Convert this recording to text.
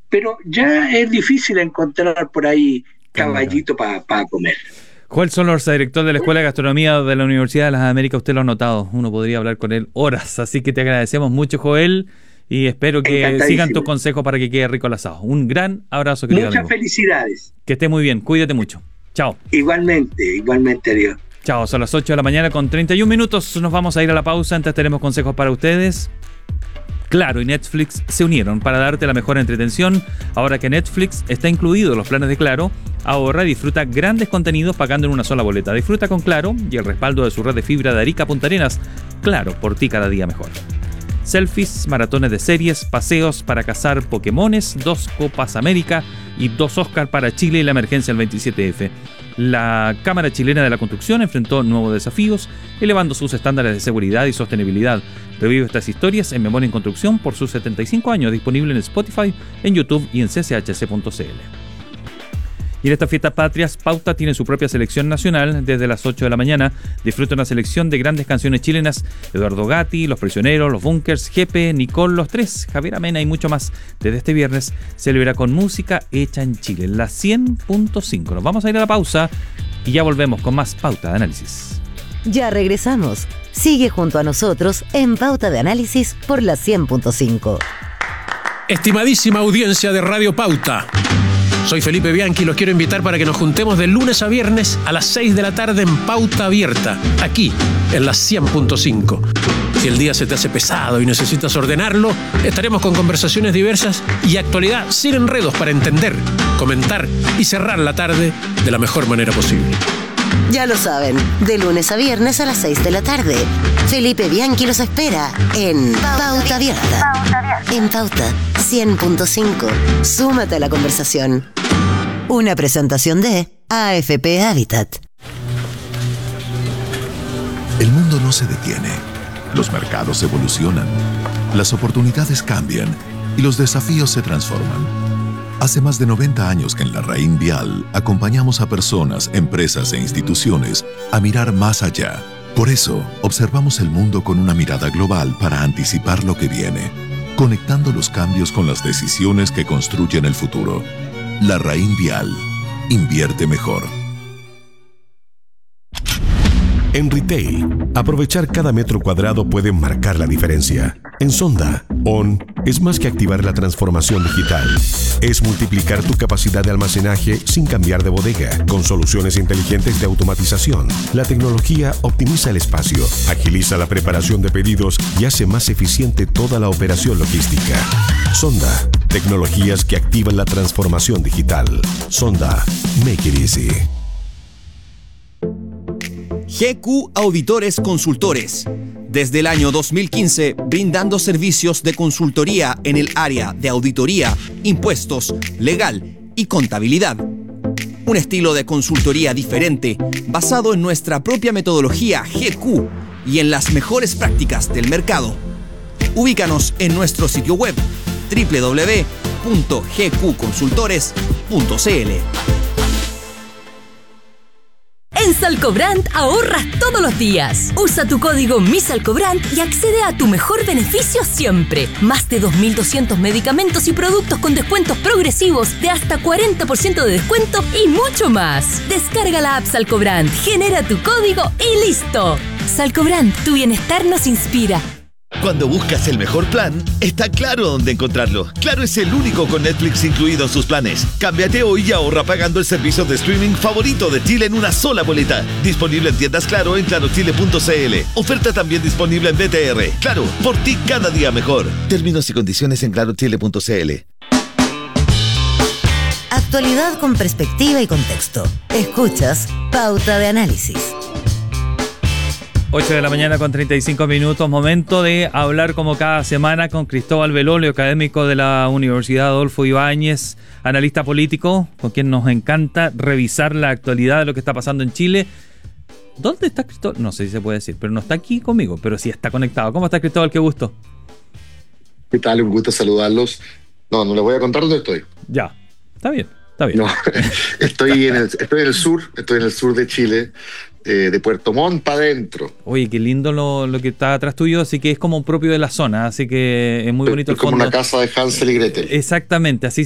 pero ya es difícil encontrar por ahí Claro. caballito para comer. Joel Solorza, director de la Escuela de Gastronomía de la Universidad de las Américas, usted lo ha notado, uno podría hablar con él horas, así que te agradecemos mucho, Joel, y espero que sigan tus Encantadísimo. consejos para que quede rico el asado. Un gran abrazo, querido Muchas amigo. felicidades. Que esté muy bien, cuídate mucho. Chao. Igualmente, adiós. Chao, son las 8 de la mañana con 31 minutos. Nos vamos a ir a la pausa. Antes tenemos consejos para ustedes. Claro y Netflix se unieron para darte la mejor entretención. Ahora que Netflix está incluido en los planes de Claro, ahorra y disfruta grandes contenidos pagando en una sola boleta. Disfruta con Claro y el respaldo de su red de fibra de Arica a Punta Arenas. Claro, por ti cada día mejor. Selfies, maratones de series, paseos para cazar Pokémones, 2 Copas América y 2 Oscar para Chile y la emergencia del 27F. La Cámara Chilena de la Construcción enfrentó nuevos desafíos, elevando sus estándares de seguridad y sostenibilidad. Revive estas historias en Memoria en Construcción por sus 75 años, disponible en Spotify, en YouTube y en cchc.cl. Y en estas fiestas patrias, Pauta tiene su propia selección nacional desde las 8 de la mañana. Disfruta una selección de grandes canciones chilenas: Eduardo Gatti, Los Prisioneros, Los Bunkers, Jepe, Nicole, Los Tres, Javier Amena y mucho más. Desde este viernes celebra con música hecha en Chile, la 100.5. Nos vamos a ir a la pausa y ya volvemos con más Pauta de Análisis. Ya regresamos. Sigue junto a nosotros en Pauta de Análisis por la 100.5. Estimadísima audiencia de Radio Pauta, soy Felipe Bianchi y los quiero invitar para que nos juntemos de lunes a viernes a las 6 de la tarde en Pauta Abierta, aquí en la 100.5. Si el día se te hace pesado y necesitas ordenarlo, estaremos con conversaciones diversas y actualidad sin enredos para entender, comentar y cerrar la tarde de la mejor manera posible. Ya lo saben, de lunes a viernes a las 6 de la tarde. Felipe Bianchi los espera en Pauta Abierta. En Pauta 100.5. Súmate a la conversación. Una presentación de AFP Habitat. El mundo no se detiene. Los mercados evolucionan. Las oportunidades cambian y los desafíos se transforman. Hace más de 90 años que en Larraín Vial acompañamos a personas, empresas e instituciones a mirar más allá. Por eso, observamos el mundo con una mirada global para anticipar lo que viene, conectando los cambios con las decisiones que construyen el futuro. Larraín Vial. Invierte mejor. En retail, aprovechar cada metro cuadrado puede marcar la diferencia. En Sonda, ON es más que activar la transformación digital. Es multiplicar tu capacidad de almacenaje sin cambiar de bodega. Con soluciones inteligentes de automatización, la tecnología optimiza el espacio, agiliza la preparación de pedidos y hace más eficiente toda la operación logística. Sonda, tecnologías que activan la transformación digital. Sonda, make it easy. GQ Auditores Consultores. Desde el año 2015, brindando servicios de consultoría en el área de auditoría, impuestos, legal y contabilidad. Un estilo de consultoría diferente, basado en nuestra propia metodología GQ y en las mejores prácticas del mercado. Ubícanos en nuestro sitio web www.gqconsultores.cl. En Salcobrand ahorras todos los días. Usa tu código MISALCOBRAND y accede a tu mejor beneficio siempre. Más de 2.200 medicamentos y productos con descuentos progresivos de hasta 40% de descuento y mucho más. Descarga la app Salcobrand, genera tu código y listo. Salcobrand, tu bienestar nos inspira. Cuando buscas el mejor plan, está Claro dónde encontrarlo. Claro es el único con Netflix incluido en sus planes. Cámbiate hoy y ahorra pagando el servicio de streaming favorito de Chile en una sola boleta. Disponible en tiendas Claro en clarochile.cl. Oferta también disponible en BTR. Claro, por ti cada día mejor. Términos y condiciones en clarochile.cl. Actualidad con perspectiva y contexto. Escuchas Pauta de Análisis. 8 de la mañana con 35 minutos, momento de hablar como cada semana con Cristóbal Belolio, académico de la Universidad Adolfo Ibáñez, analista político, con quien nos encanta revisar la actualidad de lo que está pasando en Chile. ¿Dónde está Cristóbal? No sé si se puede decir, pero no está aquí conmigo, pero sí está conectado. ¿Cómo está Cristóbal? Qué gusto. ¿Qué tal? Un gusto saludarlos. No les voy a contar dónde estoy. Ya, está bien, está bien. No, estoy en el sur de Chile. De Puerto Montt para adentro. Oye, qué lindo lo que está atrás tuyo, así que es como propio de la zona, así que es muy bonito el fondo. Es como una casa de Hansel y Gretel. Exactamente, así